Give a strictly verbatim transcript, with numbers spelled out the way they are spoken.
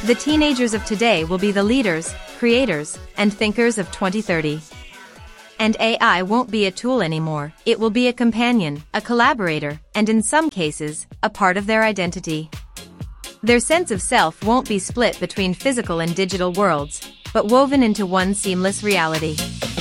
The teenagers of today will be the leaders, creators, and thinkers of twenty thirty. And A I won't be a tool anymore, it will be a companion, a collaborator, and in some cases, a part of their identity. Their sense of self won't be split between physical and digital worlds, but woven into one seamless reality.